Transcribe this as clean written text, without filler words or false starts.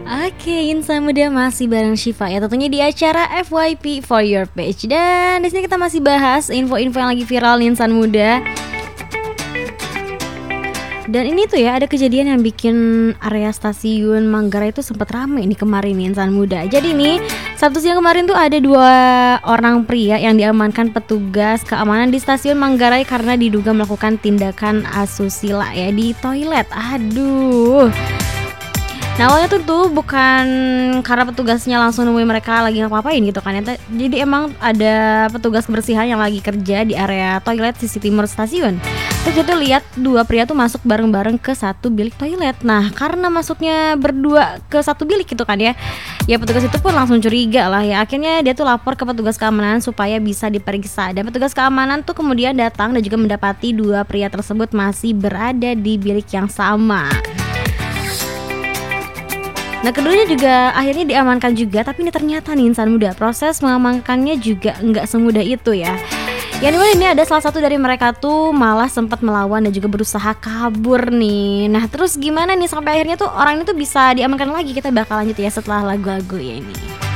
Oke, insan muda masih bareng Syifa ya, tentunya di acara FYP for your page. Dan di sini kita masih bahas info-info yang lagi viral nih insan muda. Dan ini tuh ya, ada kejadian yang bikin area stasiun Manggarai itu sempat rame nih kemarin nih insan muda. Jadi nih, Sabtu siang kemarin tuh ada 2 orang pria yang diamankan petugas keamanan di stasiun Manggarai karena diduga melakukan tindakan asusila ya di toilet. Aduh. Nah awalnya tuh bukan karena petugasnya langsung nemuin mereka lagi ngapa-ngapain gitu kan ya. Jadi emang ada petugas kebersihan yang lagi kerja di area toilet sisi timur stasiun. Terus dia tuh lihat 2 pria tuh masuk bareng-bareng ke satu bilik toilet. Nah karena masuknya berdua ke satu bilik gitu kan ya, ya petugas itu pun langsung curiga lah ya. Akhirnya dia tuh lapor ke petugas keamanan supaya bisa diperiksa. Dan petugas keamanan tuh kemudian datang dan juga mendapati 2 pria tersebut masih berada di bilik yang sama. Nah keduanya juga akhirnya diamankan juga. Tapi ini ternyata nih insan muda, proses mengamankannya juga nggak semudah itu ya. Yang dimana ini ada salah satu dari mereka tuh malah sempat melawan dan juga berusaha kabur nih. Nah terus gimana nih sampai akhirnya tuh orang itu bisa diamankan lagi? Kita bakal lanjut ya setelah lagu-lagu ya ini.